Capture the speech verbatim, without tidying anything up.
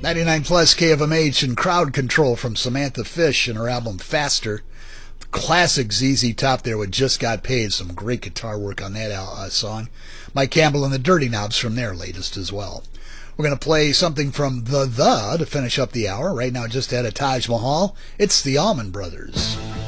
ninety-nine plus K F M H and Crowd Control from Samantha Fish and her album Faster. Classic Z Z Top there with Just Got Paid. Some great guitar work on that uh, song. Mike Campbell and the Dirty Knobs from their latest as well. We're going to play something from The The to finish up the hour. Right now, just ahead of Taj Mahal, it's the Allman Brothers.